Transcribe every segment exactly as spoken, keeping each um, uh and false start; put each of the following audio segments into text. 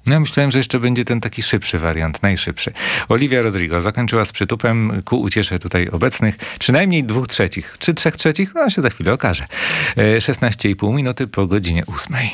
Ja myślałem, że jeszcze będzie ten taki szybszy wariant, najszybszy. Olivia Rodrigo zakończyła z przytupem ku uciesze tutaj obecnych, przynajmniej dwóch trzecich. Czy trzech trzecich? No się za chwilę okaże. szesnaście i pół minuty po godzinie ósmej.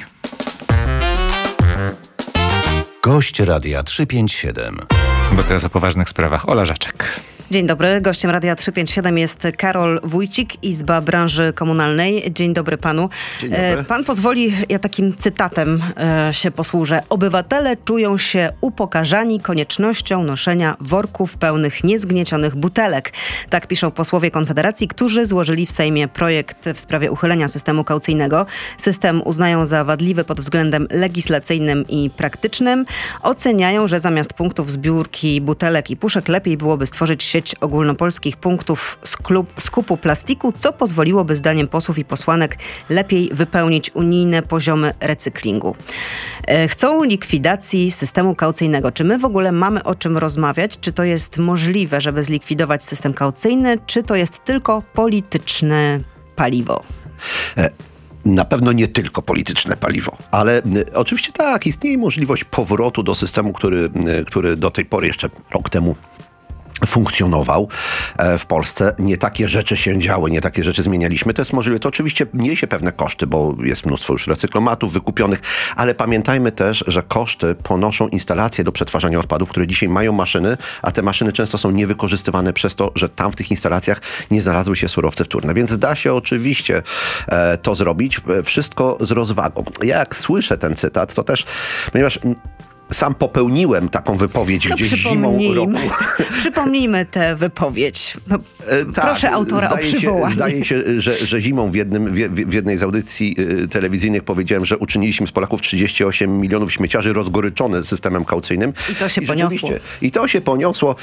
Gość Radia trzysta pięćdziesiąt siedem. Bo teraz o poważnych sprawach. Ola Żaczek. Dzień dobry. Gościem Radia trzysta pięćdziesiąt siedem jest Karol Wójcik, Izba Branży Komunalnej. Dzień dobry panu. Dzień dobry. Pan pozwoli, ja takim cytatem e, się posłużę. Obywatele czują się upokarzani koniecznością noszenia worków pełnych niezgniecionych butelek. Tak piszą posłowie Konfederacji, którzy złożyli w Sejmie projekt w sprawie uchylenia systemu kaucyjnego. System uznają za wadliwy pod względem legislacyjnym i praktycznym. Oceniają, że zamiast punktów zbiórki butelek i puszek lepiej byłoby stworzyć sieć ogólnopolskich punktów sklub, skupu plastiku, co pozwoliłoby zdaniem posłów i posłanek lepiej wypełnić unijne poziomy recyklingu. E, chcą likwidacji systemu kaucyjnego. Czy my w ogóle mamy o czym rozmawiać? Czy to jest możliwe, żeby zlikwidować system kaucyjny? Czy to jest tylko polityczne paliwo? E- Na pewno nie tylko polityczne paliwo, ale y, oczywiście tak, istnieje możliwość powrotu do systemu, który, y, który do tej pory jeszcze rok temu funkcjonował e, w Polsce. Nie takie rzeczy się działy, nie takie rzeczy zmienialiśmy. To jest możliwe. To oczywiście niesie pewne koszty, bo jest mnóstwo już recyklomatów wykupionych, ale pamiętajmy też, że koszty ponoszą instalacje do przetwarzania odpadów, które dzisiaj mają maszyny, a te maszyny często są niewykorzystywane przez to, że tam w tych instalacjach nie znalazły się surowce wtórne. Więc da się oczywiście e, to zrobić. Wszystko z rozwagą. Ja jak słyszę ten cytat, to też, ponieważ sam popełniłem taką wypowiedź no gdzieś zimą roku. Przypomnijmy tę wypowiedź. No, e, tak, proszę autora o przywołanie. Się, zdaje się, że, że zimą w, jednym, w, w jednej z audycji y, telewizyjnych powiedziałem, że uczyniliśmy z Polaków trzydzieści osiem milionów śmieciarzy rozgoryczony systemem kaucyjnym. I to się I poniosło. I to się poniosło.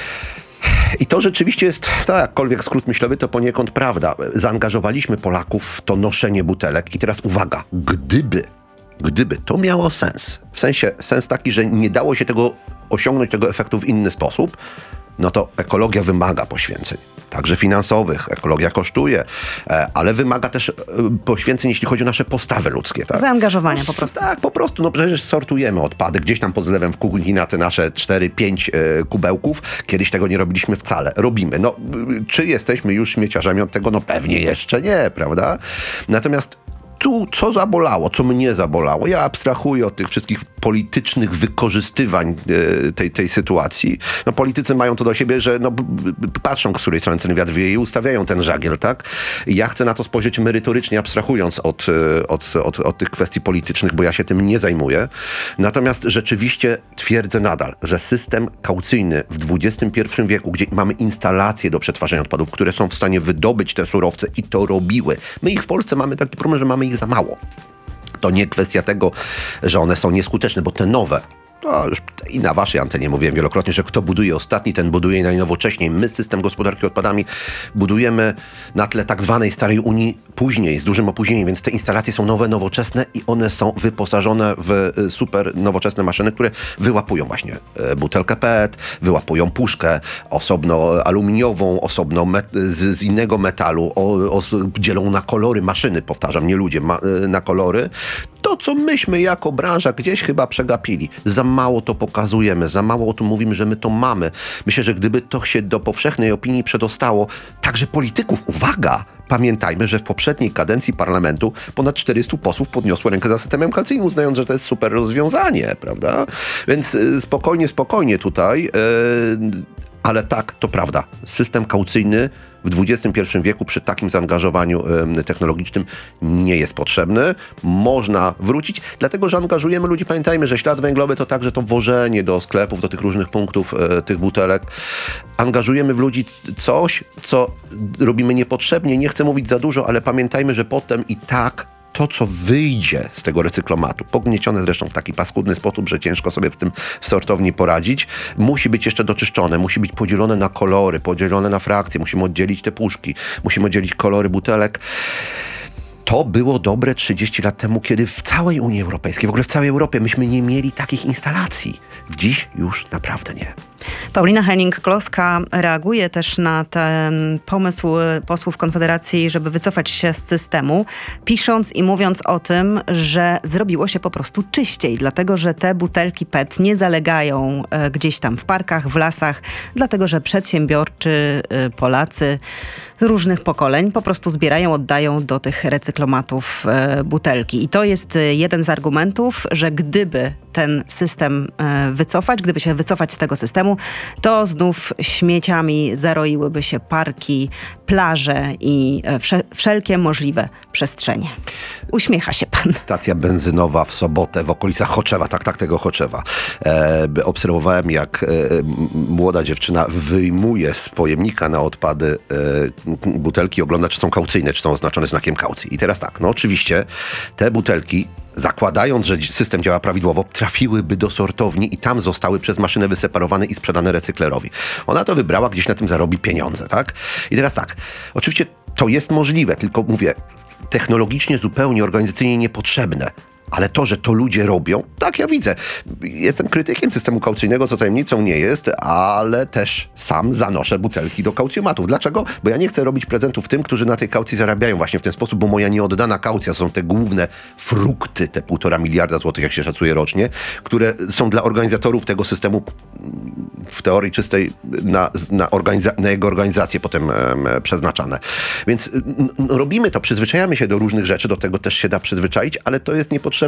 I to rzeczywiście jest, tak, jakkolwiek skrót myślowy, to poniekąd prawda. Zaangażowaliśmy Polaków w to noszenie butelek i teraz uwaga, gdyby Gdyby to miało sens, w sensie sens taki, że nie dało się tego osiągnąć, tego efektu w inny sposób, no to ekologia wymaga poświęceń, także finansowych. Ekologia kosztuje, ale wymaga też poświęceń, jeśli chodzi o nasze postawy ludzkie. Tak? Zaangażowania po prostu. Tak, po prostu. No przecież sortujemy odpady gdzieś tam pod zlewem w kuchni na te nasze cztery pięć e, kubełków. Kiedyś tego nie robiliśmy wcale. Robimy. No, czy jesteśmy już śmieciarzami od tego? No pewnie jeszcze nie, prawda? Natomiast tu co zabolało, co mnie zabolało, ja abstrahuję od tych wszystkich politycznych wykorzystywań e, tej, tej sytuacji. No politycy mają to do siebie, że no, b, b, patrzą, z której strony ten wiatr wieje i ustawiają ten żagiel, tak? Ja chcę na to spojrzeć merytorycznie, abstrahując od, od, od, od tych kwestii politycznych, bo ja się tym nie zajmuję. Natomiast rzeczywiście twierdzę nadal, że system kaucyjny w dwudziestym pierwszym wieku, gdzie mamy instalacje do przetwarzania odpadów, które są w stanie wydobyć te surowce i to robiły. My ich w Polsce mamy taki problem, że mamy ich za mało. To nie kwestia tego, że one są nieskuteczne, bo te nowe, to już i na waszej antenie mówiłem wielokrotnie, że kto buduje ostatni, ten buduje najnowocześniej. My system gospodarki odpadami budujemy na tle tak zwanej starej Unii później, z dużym opóźnieniem, więc te instalacje są nowe, nowoczesne i one są wyposażone w super nowoczesne maszyny, które wyłapują właśnie butelkę P E T, wyłapują puszkę osobno aluminiową, osobno met- z, z innego metalu, o, o, dzielą na kolory maszyny, powtarzam, nie ludzie, ma, na kolory. To, co myśmy jako branża gdzieś chyba przegapili. Za mało to pokazujemy, za mało o tym mówimy, że my to mamy. Myślę, że gdyby to się do powszechnej opinii przedostało, także polityków, uwaga, pamiętajmy, że w poprzedniej kadencji parlamentu ponad czterystu posłów podniosło rękę za systemem kaucyjnym, uznając, że to jest super rozwiązanie, prawda? Więc y, spokojnie, spokojnie tutaj, y, ale tak, to prawda. System kaucyjny w dwudziestym pierwszym wieku przy takim zaangażowaniu y, technologicznym nie jest potrzebny. Można wrócić, dlatego że angażujemy ludzi. Pamiętajmy, że ślad węglowy to także to wożenie do sklepów, do tych różnych punktów y, tych butelek. Angażujemy w ludzi coś, co robimy niepotrzebnie. Nie chcę mówić za dużo, ale pamiętajmy, że potem i tak to, co wyjdzie z tego recyklomatu, pogniecione zresztą w taki paskudny sposób, że ciężko sobie w tym w sortowni poradzić, musi być jeszcze doczyszczone, musi być podzielone na kolory, podzielone na frakcje, musimy oddzielić te puszki, musimy oddzielić kolory butelek. To było dobre trzydzieści lat temu, kiedy w całej Unii Europejskiej, w ogóle w całej Europie, myśmy nie mieli takich instalacji. Dziś już naprawdę nie. Paulina Henning-Kloska reaguje też na ten pomysł posłów Konfederacji, żeby wycofać się z systemu, pisząc i mówiąc o tym, że zrobiło się po prostu czyściej, dlatego że te butelki P E T nie zalegają gdzieś tam w parkach, w lasach, dlatego że przedsiębiorczy Polacy z różnych pokoleń po prostu zbierają, oddają do tych recyklomatów butelki. I to jest jeden z argumentów, że gdyby ten system wycofać, gdyby się wycofać z tego systemu, to znów śmieciami zaroiłyby się parki, plaże i wszelkie możliwe przestrzenie. Uśmiecha się pan. Stacja benzynowa w sobotę w okolicach Choczewa, tak, tak, tego Choczewa. E, obserwowałem, jak e, młoda dziewczyna wyjmuje z pojemnika na odpady e, butelki, ogląda, czy są kaucyjne, czy są oznaczone znakiem kaucji. I teraz tak, no oczywiście te butelki, zakładając, że system działa prawidłowo, trafiłyby do sortowni i tam zostały przez maszynę wyseparowane i sprzedane recyklerowi. Ona to wybrała, gdzieś na tym zarobi pieniądze, tak? I teraz tak, oczywiście to jest możliwe, tylko mówię, technologicznie zupełnie, organizacyjnie niepotrzebne. Ale to, że to ludzie robią, tak, ja widzę. Jestem krytykiem systemu kaucyjnego, co tajemnicą nie jest, ale też sam zanoszę butelki do kaucjomatów. Dlaczego? Bo ja nie chcę robić prezentów tym, którzy na tej kaucji zarabiają właśnie w ten sposób, bo moja nieoddana kaucja są te główne frukty, te półtora miliarda złotych, jak się szacuje rocznie, które są dla organizatorów tego systemu w teorii czystej na, na, organiza- na jego organizację potem e, przeznaczane. Więc n- robimy to, przyzwyczajamy się do różnych rzeczy, do tego też się da przyzwyczaić, ale to jest niepotrzebne.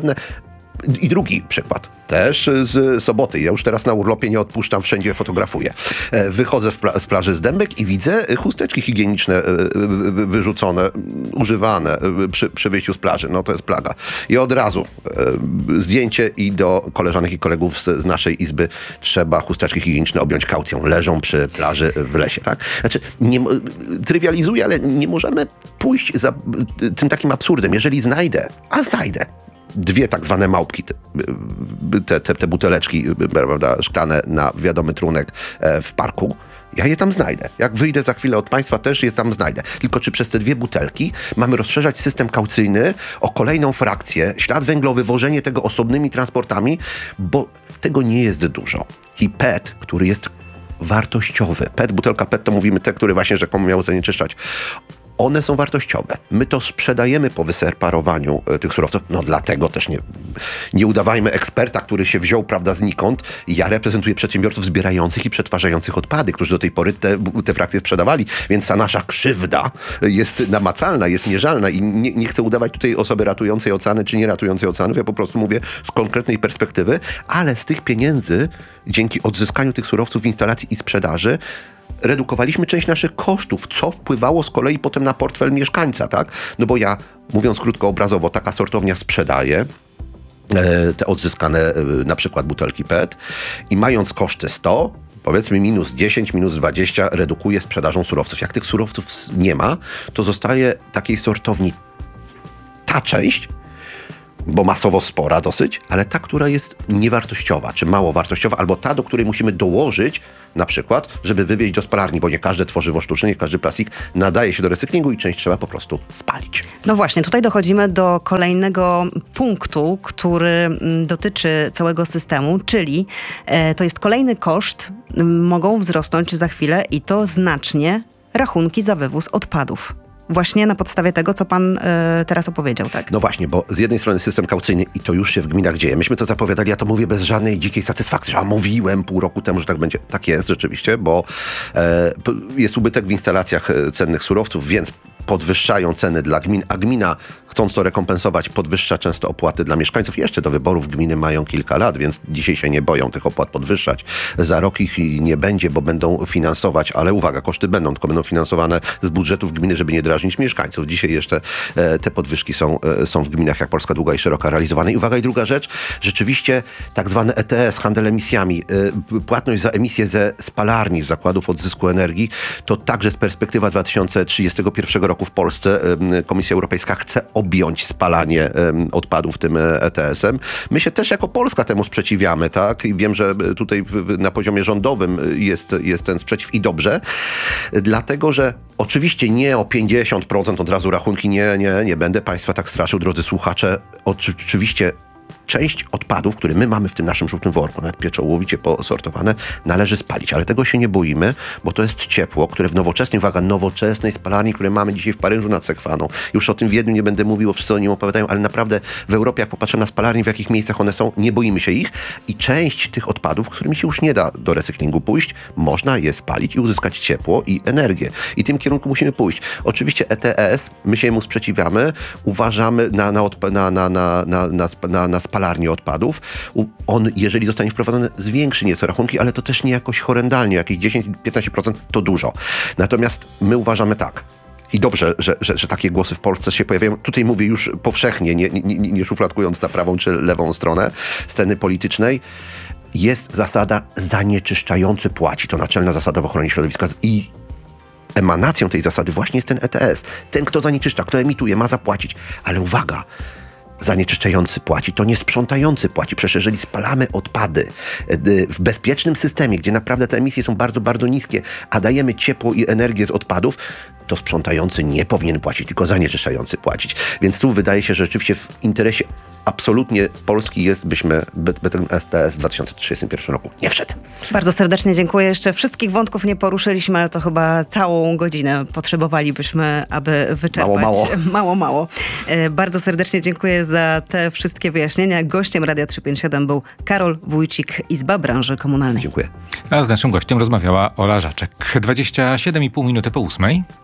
I drugi przykład, też z soboty. Ja już teraz na urlopie nie odpuszczam, wszędzie fotografuję. Wychodzę pla- z plaży z Dębek i widzę chusteczki higieniczne wyrzucone, używane przy, przy wyjściu z plaży. No to jest plaga. I od razu zdjęcie i do koleżanek i kolegów z, z naszej izby trzeba chusteczki higieniczne objąć kaucją. Leżą przy plaży w lesie, tak? Znaczy, nie, trywializuję, ale nie możemy pójść za tym takim absurdem. Jeżeli znajdę, a znajdę, dwie tak zwane małpki, te, te, te buteleczki, prawda, szklane na wiadomy trunek w parku, ja je tam znajdę. Jak wyjdę za chwilę od państwa, też je tam znajdę. Tylko czy przez te dwie butelki mamy rozszerzać system kaucyjny o kolejną frakcję, ślad węglowy, wożenie tego osobnymi transportami, bo tego nie jest dużo. I P E T, który jest wartościowy, P E T, butelka P E T to mówimy te, które właśnie rzekomo miały zanieczyszczać, one są wartościowe. My to sprzedajemy po wyseparowaniu e, tych surowców. No dlatego też nie, nie udawajmy eksperta, który się wziął, prawda, znikąd. Ja reprezentuję przedsiębiorców zbierających i przetwarzających odpady, którzy do tej pory te, te frakcje sprzedawali. Więc ta nasza krzywda jest namacalna, jest mierzalna i nie, nie chcę udawać tutaj osoby ratującej oceany czy nie ratującej oceanów. Ja po prostu mówię z konkretnej perspektywy, ale z tych pieniędzy, dzięki odzyskaniu tych surowców w instalacji i sprzedaży, redukowaliśmy część naszych kosztów, co wpływało z kolei potem na portfel mieszkańca, tak? No bo ja, mówiąc krótko, obrazowo, taka sortownia sprzedaje e, te odzyskane e, na przykład butelki P E T i mając koszty sto, powiedzmy minus dziesięć, minus dwadzieścia, redukuje sprzedażą surowców. Jak tych surowców nie ma, to zostaje takiej sortowni ta część, bo masowo spora dosyć, ale ta, która jest niewartościowa, czy mało wartościowa, albo ta, do której musimy dołożyć na przykład, żeby wywieźć do spalarni, bo nie każde tworzywo sztuczne, nie każdy plastik nadaje się do recyklingu i część trzeba po prostu spalić. No właśnie, tutaj dochodzimy do kolejnego punktu, który dotyczy całego systemu, czyli e, to jest kolejny koszt, mogą wzrosnąć za chwilę i to znacznie rachunki za wywóz odpadów. Właśnie na podstawie tego, co pan y, teraz opowiedział, tak? No właśnie, bo z jednej strony system kaucyjny i to już się w gminach dzieje. Myśmy to zapowiadali, ja to mówię bez żadnej dzikiej satysfakcji, że a mówiłem pół roku temu, że tak będzie. Tak jest rzeczywiście, bo e, jest ubytek w instalacjach cennych surowców, więc podwyższają ceny dla gmin, a gmina, chcąc to rekompensować, podwyższa często opłaty dla mieszkańców. Jeszcze do wyborów gminy mają kilka lat, więc dzisiaj się nie boją tych opłat podwyższać. Za rok ich nie będzie, bo będą finansować, ale uwaga, koszty będą, tylko będą finansowane z budżetów gminy, żeby nie drażnić mieszkańców. Dzisiaj jeszcze e, te podwyżki są, e, są w gminach jak Polska Długa i Szeroka realizowane. I uwaga, i druga rzecz, rzeczywiście tak zwany E T S, handel emisjami, e, płatność za emisję ze spalarni, z zakładów odzysku energii, to także z perspektywy dwa tysiące trzydziestego pierwszego roku w Polsce Komisja Europejska chce objąć spalanie odpadów tym E T S-em. My się też jako Polska temu sprzeciwiamy, tak? I wiem, że tutaj na poziomie rządowym jest, jest ten sprzeciw i dobrze, dlatego, że oczywiście nie o pięćdziesiąt procent od razu rachunki, nie, nie, nie będę Państwa tak straszył, drodzy słuchacze. Oczywiście część odpadów, które my mamy w tym naszym żółtym worku, nawet pieczołowicie posortowane, należy spalić. Ale tego się nie boimy, bo to jest ciepło, które w nowoczesnej, uwaga, nowoczesnej spalarni, które mamy dzisiaj w Paryżu nad Sekwaną. Już o tym w Wiedniu nie będę mówił, wszyscy o nim opowiadają, ale naprawdę w Europie, jak popatrzę na spalarnie, w jakich miejscach one są, nie boimy się ich i część tych odpadów, którymi się już nie da do recyklingu pójść, można je spalić i uzyskać ciepło i energię. I tym kierunku musimy pójść. Oczywiście E T S, my się mu sprzeciwiamy, uważamy na, na, odpa- na, na, na, na, na, na, na spalarnię odpadów. U- On, jeżeli zostanie wprowadzony, zwiększy nieco rachunki, ale to też nie jakoś horrendalnie, jakieś dziesięć do piętnastu procent to dużo. Natomiast my uważamy tak, i dobrze, że, że, że takie głosy w Polsce się pojawiają. Tutaj mówię już powszechnie, nie, nie, nie, nie szufladkując na prawą czy lewą stronę sceny politycznej. Jest zasada zanieczyszczający płaci. To naczelna zasada w ochronie środowiska i emanacją tej zasady właśnie jest ten E T S. Ten, kto zanieczyszcza, kto emituje, ma zapłacić. Ale uwaga, zanieczyszczający płaci, to nie sprzątający płaci. Przecież jeżeli spalamy odpady w bezpiecznym systemie, gdzie naprawdę te emisje są bardzo, bardzo niskie, a dajemy ciepło i energię z odpadów, to sprzątający nie powinien płacić, tylko zanieczyszczający płacić. Więc tu wydaje się, że rzeczywiście w interesie absolutnie Polski jest, byśmy by, by ten E T S w dwa tysiące trzydziestym pierwszym roku nie wszedł. Bardzo serdecznie dziękuję. Jeszcze wszystkich wątków nie poruszyliśmy, ale to chyba całą godzinę potrzebowalibyśmy, aby wyczerpać. Mało, mało. Mało, mało. E, Bardzo serdecznie dziękuję za te wszystkie wyjaśnienia. Gościem Radia trzysta pięćdziesiąt siedem był Karol Wójcik, Izba Branży Komunalnej. Dziękuję. A z naszym gościem rozmawiała Ola Żaczek. dwadzieścia siedem i pół minuty po ósmej.